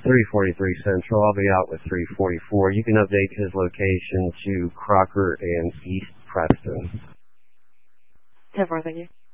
343 Central. I'll be out with 344. You can update his location to Crocker and East Preston. 10-4, thank you.